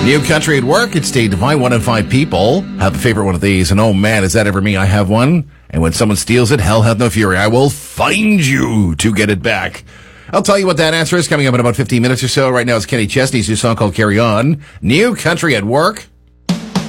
New country at work. It's Dave Devine. 1 in 5 people have a favorite one of these. And oh man, is that ever me? I have one. And when someone steals it, hell hath no fury. I will find you to get it back. I'll tell you what that answer is coming up in about 15 minutes or so. Right now it's Kenny Chesney's new song called Carry On. New country at work.